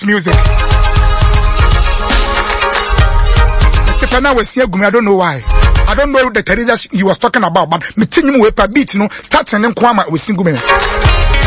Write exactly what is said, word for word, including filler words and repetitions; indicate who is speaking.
Speaker 1: music. Now we see Gumi, I don't know why. I don't know the Teresa he was talking about, but me tell you we beat no start and then Kwama we sing Gumi.